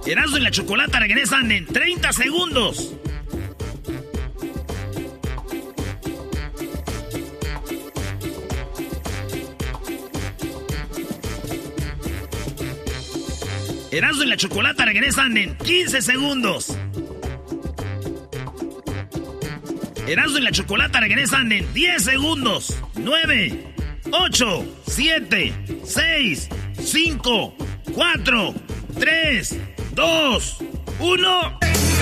Erasmo y la Chocolata regresan en 30 segundos. Erasmo y la Chocolata regresan en 15 segundos. Erasmo y la Chocolata regresan en 10 segundos. 9, 8, 7, 6, 5, 4, 3, 2, 1.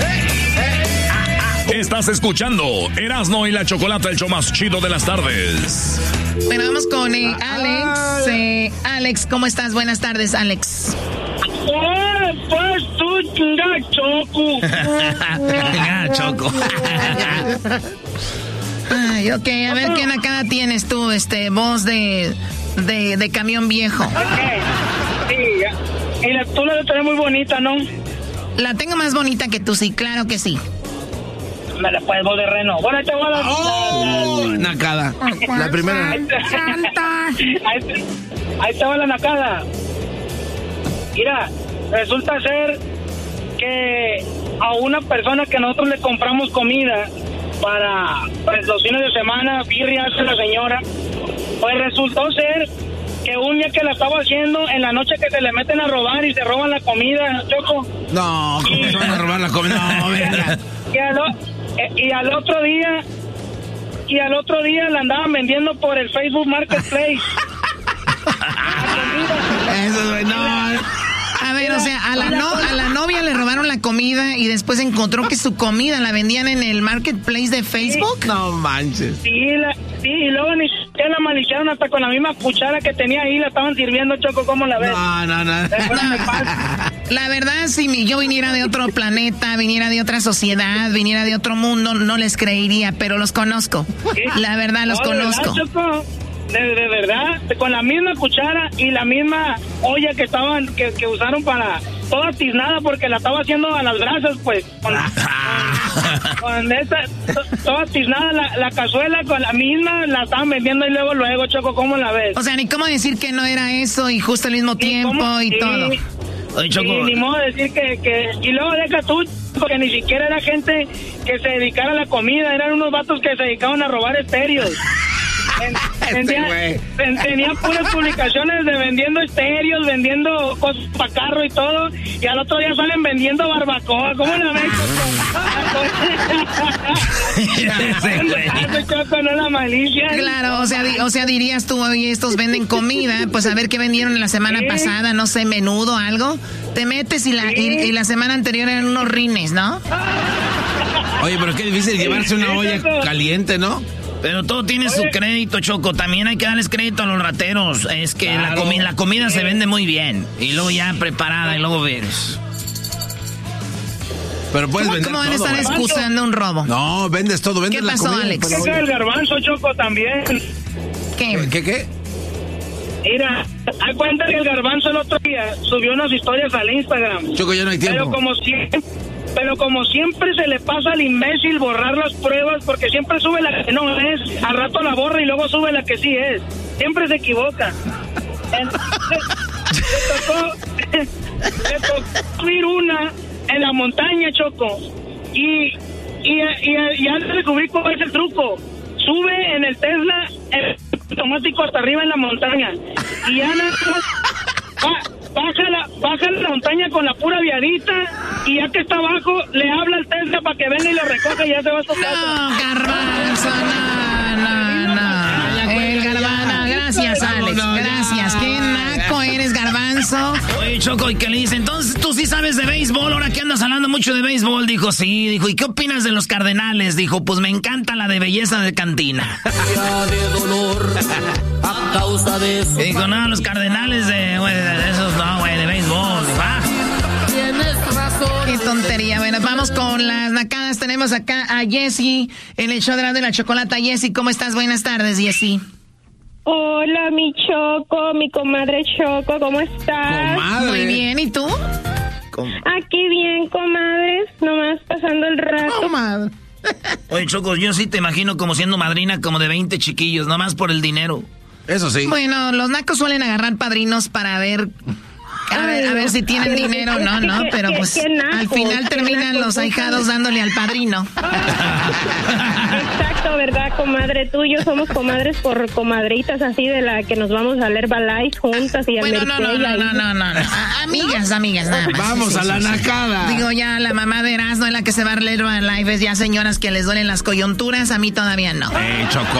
Estás escuchando Erasmo y la Chocolata, el show más chido de las tardes. Bueno, vamos con Alex. Alex, ¿cómo estás? Buenas tardes, Alex. Pues tú, chinga, Choco. Choco. Ay, ok, a ver qué nakada tienes tú, voz de camión viejo. Okay. Sí, y tú la tenés muy bonita, ¿no? La tengo más bonita que tú, sí, claro que sí. Me la puedes voz de reno. Bueno, ahí te voy a dar. Nakada. La primera. Ahí te va la nakada. Mira, resulta ser que a una persona que nosotros le compramos comida para pues, los fines de semana, birria hace la señora, pues resultó ser que un día que la estaba haciendo, en la noche que se le meten a robar y se roban la comida, Choco. No, ¿cómo se van a robar la comida? No, venga. Y al otro día la andaban vendiendo por el Facebook Marketplace. Eso es no. A ver, o sea, a la novia le robaron la comida y después encontró que su comida la vendían en el Marketplace de Facebook. No manches. Sí, y luego ni siquiera la maliciaron, hasta con la misma cuchara que tenía ahí la estaban sirviendo, Choco, ¿cómo la ves? No. La verdad, si yo viniera de otro planeta, viniera de otra sociedad, viniera de otro mundo, no les creería, pero los conozco. ¿Sí? La verdad, los conozco. ¿De verdad, Choco? De verdad, con la misma cuchara y la misma olla que usaron para toda tiznada, porque la estaba haciendo a las brasas, pues. Con esa, toda tiznada la cazuela, con la misma la estaban vendiendo y luego, Choco, ¿cómo la ves? O sea, ni cómo decir que no era eso y justo al mismo tiempo y todo. Oye, Choco. Ni modo de decir que... Y luego deja tú, porque ni siquiera era gente que se dedicara a la comida, eran unos vatos que se dedicaban a robar estéreos. Tenía puras publicaciones de vendiendo estéreos, vendiendo cosas para carro y todo, y al otro día salen vendiendo barbacoa. ¿Cómo la ven? Choco, no la malicia. Claro, o sea, dirías tú, oye, estos venden comida, pues a ver qué vendieron la semana pasada, no sé, menudo, algo. Te metes y la semana anterior eran unos rines, ¿no? Oye, pero qué difícil llevarse una olla caliente, ¿no? Pero todo tiene su crédito, Choco. También hay que darles crédito a los rateros. Es que claro, la comida se vende muy bien. Y luego ya preparada y luego ves. Pero puedes vender ¿Cómo van a todo, estar excusando un robo? No, vendes todo. Vendes ¿Qué pasó, la comida, Alex? ¿Qué el garbanzo, Choco, también? ¿Qué? Mira, hay cuenta que el garbanzo el otro día subió unas historias al Instagram. Choco, ya no hay tiempo. Pero como siempre se le pasa al imbécil borrar las pruebas, porque siempre sube la que no es, al rato la borra y luego sube la que sí es. Siempre se equivoca. Le tocó subir una en la montaña, Choco. Y ya descubrí cuál es el truco. Sube en el Tesla el automático hasta arriba en la montaña. Y ya baja la montaña con la pura viadita, y ya que está abajo, le habla al Tesla para que venga y lo recoja y ya se va a su casa. No, garbanzo, no. El garbanzo, gracias, Alex, gracias. Qué naco eres, garbanzo. Oye, Choco, ¿y qué le dice? Entonces, ¿tú sí sabes de béisbol? Ahora que andas hablando mucho de béisbol. Dijo, sí. Dijo, ¿y qué opinas de los Cardenales? Dijo, pues me encanta la de belleza de cantina. De dolor a causa de eso. Dijo, no, los Cardenales de esos, no, güey, de béisbol. Dijo, Tienes razón. Qué tontería. Bueno, vamos con las nacadas. Tenemos acá a Jessie en el show de la Chocolata. Jessie, ¿cómo estás? Buenas tardes, Jessie. Hola, mi Choco, mi comadre Choco, ¿cómo estás? Comadre. Muy bien, ¿y tú? Aquí bien, comadres, nomás pasando el rato. Comadre. Oye, Choco, yo sí te imagino como siendo madrina como de 20 chiquillos, nomás por el dinero. Eso sí. Bueno, los nacos suelen agarrar padrinos para ver A ver si tienen dinero, no, pero pues al final terminan los ahijados dándole al padrino. Exacto, ¿verdad, comadre? Tú y yo somos comadres por comadritas así de la que nos vamos a leer Balais juntas y a bueno, no. Amigas, nada más. Vamos a la nacada. Digo, ya la mamá de Erasmo es la que se va a leer Balais, ya señoras que les duelen las coyunturas, a mí todavía no. Choco.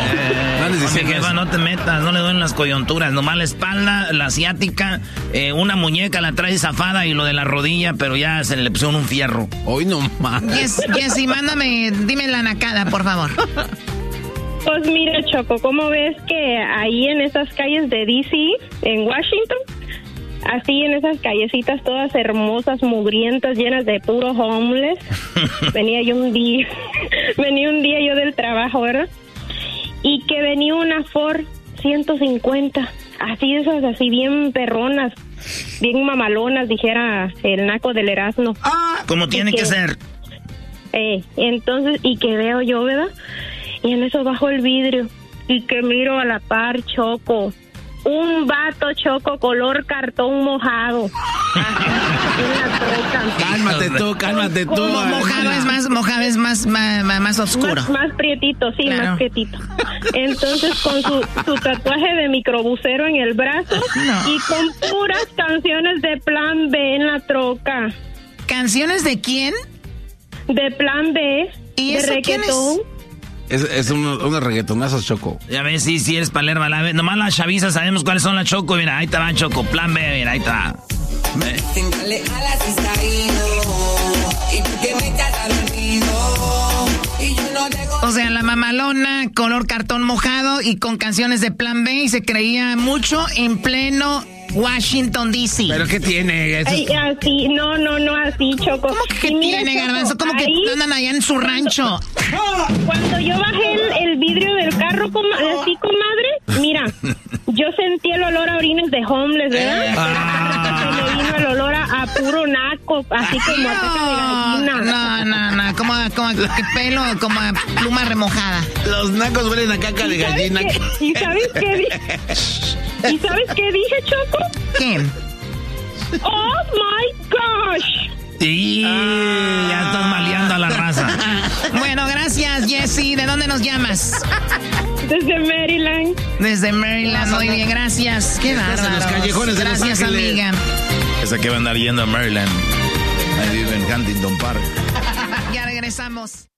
No te metas, no le duelen las coyunturas, nomás la espalda, la asiática, una muñeca la trae zafada y lo de la rodilla, pero ya se le pusieron un fierro. Hoy no más. Jessy, dime la nacada, por favor. Pues mira, Choco, ¿cómo ves que ahí en esas calles de D.C., en Washington, así en esas callecitas todas hermosas, mugrientas, llenas de puro homeless, venía un día yo del trabajo, ¿verdad? Y que venía una Ford 150, así de esas, así bien perronas, bien mamalonas, dijera el naco del Erasmo. Como tiene que ser. Entonces, y que veo yo, ¿verdad? Y en eso bajo el vidrio y que miro a la par, Choco, un vato, Choco, color cartón mojado. Cálmate tú. Mojado es más oscuro. Más prietito, sí, claro. Más prietito. Entonces con su tatuaje de microbusero en el brazo y con puras canciones de Plan B en la troca. ¿Canciones de quién? De Plan B. ¿Y de eso reggaetón. Es unos reggaetonazos, Choco. Ya ves, sí eres Palerma. Nomás las chavizas sabemos cuáles son las Choco. Mira, ahí te va, Choco. Plan B, mira, ahí te va. O sea, la mamalona, color cartón mojado y con canciones de Plan B y se creía mucho en pleno Washington, D.C. ¿Pero qué tiene? Ay, así, no, así, Choco. ¿Cómo que tiene, Choco, Garbanzo? ¿Cómo que andan allá en su rancho? Cuando yo bajé el vidrio del carro, así, comadre, mira, yo sentí el olor a orines de homeless, ¿verdad? Se me vino el olor a puro naco, así como a caca de gallina. No, como que pelo, como a pluma remojada. Los nacos huelen a caca de gallina. ¿Y sabes qué dije? ¿Y sabes qué dije, Choco? ¿Qué? ¡Oh, my gosh! Sí, ya estás maleando a la raza. Bueno, gracias, Jessy. ¿De dónde nos llamas? Desde Maryland. Desde Maryland, muy bien, gracias. Qué bárbaro. Los callejones de Los Ángeles. Gracias, amiga. Esa que va a andar yendo a Maryland. Ahí vive en Huntington Park. Ya regresamos.